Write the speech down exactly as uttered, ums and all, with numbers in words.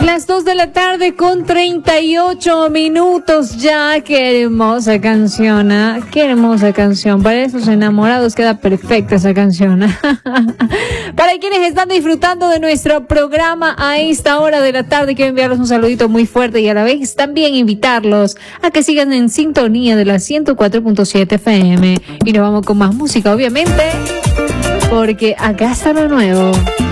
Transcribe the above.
Las dos de la tarde con treinta y ocho minutos ya. Qué hermosa canción, ¿eh? Qué hermosa canción. Para esos enamorados queda perfecta esa canción. Para quienes están disfrutando de nuestro programa a esta hora de la tarde, quiero enviarles un saludito muy fuerte y a la vez también invitarlos a que sigan en sintonía de la ciento cuatro punto siete F M. Y nos vamos con más música, obviamente, porque acá está lo nuevo.